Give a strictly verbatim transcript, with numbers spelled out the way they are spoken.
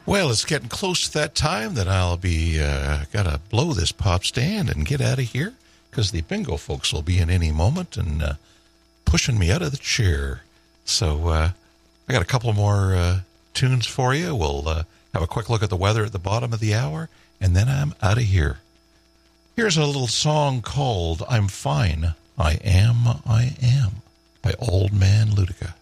Well, it's getting close to that time that I'll be uh, got to blow this pop stand and get out of here because the bingo folks will be in any moment and uh, pushing me out of the chair. So uh, I got a couple more uh, tunes for you. We'll uh, have a quick look at the weather at the bottom of the hour, and then I'm out of here. Here's a little song called I'm Fine, I Am, I Am by Old Man Ludica.